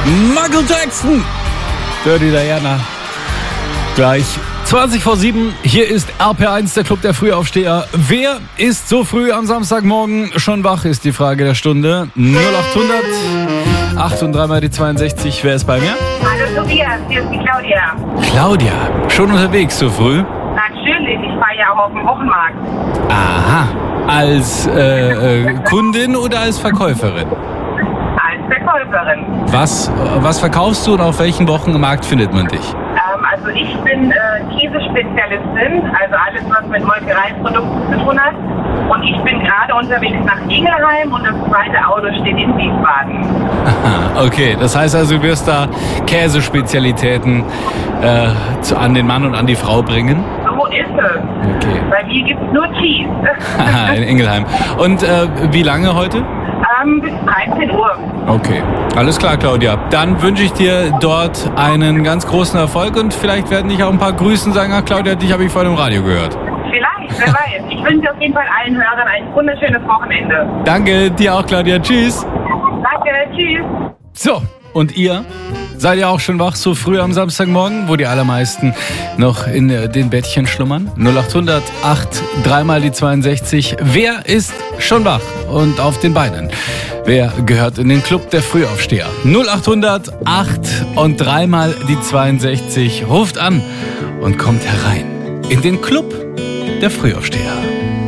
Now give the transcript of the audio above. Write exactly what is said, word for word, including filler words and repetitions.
Michael Jackson. Dirty Diana. Gleich zwanzig vor sieben. Hier ist R P eins, der Club der Frühaufsteher. Wer ist so früh am Samstagmorgen schon wach, ist die Frage der Stunde. null achthundert acht und drei mal die zweiundsechzig. Wer ist bei mir? Hallo Tobias, hier ist die Claudia. Claudia, schon unterwegs so früh? Natürlich, ich fahre ja auch auf dem Wochenmarkt. Aha. Als äh, äh, Kundin oder als Verkäuferin? Als Verkäuferin. Was, was verkaufst du und auf welchem Wochenmarkt findet man dich? Ähm, also ich bin äh, Käsespezialistin, also alles, was mit Molkereiprodukten zu tun hat. Und ich bin gerade unterwegs nach Ingelheim und das zweite Auto steht in Wiesbaden. Aha, okay, das heißt also, du wirst da Käsespezialitäten äh, zu, an den Mann und an die Frau bringen? So ist es. Okay. Bei mir gibt es nur Cheese. Aha, in Ingelheim. Und äh, wie lange heute? ähm, bis dreizehn Uhr. Okay, alles klar, Claudia. Dann wünsche ich dir dort einen ganz großen Erfolg und vielleicht werden dich auch ein paar grüßen und sagen, ach Claudia, dich habe ich vorhin im Radio gehört. Vielleicht, wer weiß. Ich wünsche auf jeden Fall allen Hörern ein wunderschönes Wochenende. Danke, dir auch, Claudia. Tschüss. Danke, tschüss. So, und ihr? Seid ihr auch schon wach so früh am Samstagmorgen, wo die allermeisten noch in äh, den Bettchen schlummern? null achthundert acht drei mal die zweiundsechzig. Wer ist schon wach und auf den Beinen? Wer gehört in den Club der Frühaufsteher? null achthundert acht und drei mal die zweiundsechzig. Ruft an und kommt herein in den Club der Frühaufsteher.